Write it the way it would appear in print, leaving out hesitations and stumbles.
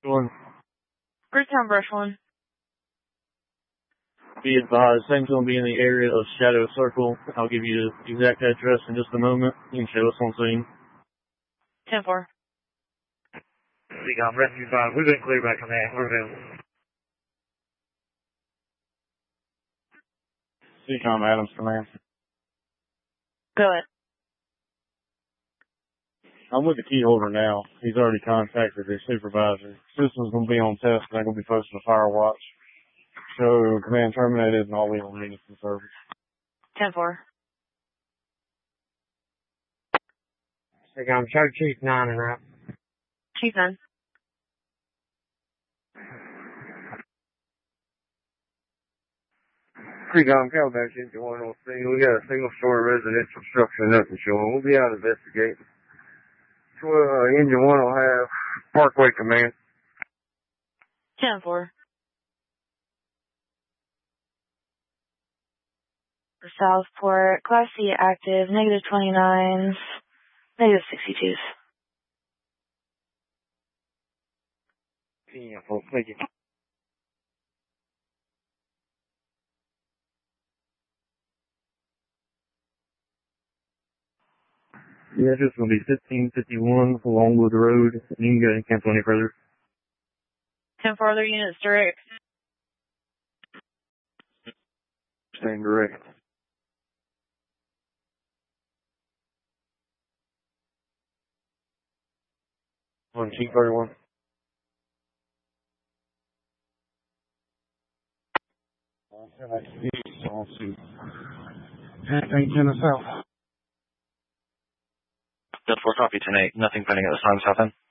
One. Greektown Brush 1. Be advised, same's going to be in the area of Shadow Circle. I'll give you the exact address in just a moment. You can show us on scene. 10-4. Seacom, Rescue 5, we've been cleared by command. We're available. Seacom, Adams, command. Go ahead. I'm with the key holder now. He's already contacted his supervisor. System's going to be on test. They're going to be posting a fire watch. So, command terminated and all the units in service. 10-4. Seacom, Charlie Chief 9 and route. Chief 9. Seacom, Calabash Engine 1 on scene. We got a single-story residential structure, nothing showing. We'll be out investigating. Engine 1 will have Parkway command. 10-4. Southport, Class C active, negative 29s, negative 62s. Yeah, thank you. The address will be 1551 Longwood Road. You can go ahead and cancel any further. 10-4, other units direct. Staying direct. On Chief 31. Anything in the south. 10-4, copy 10-8. Nothing pending at this time, South End.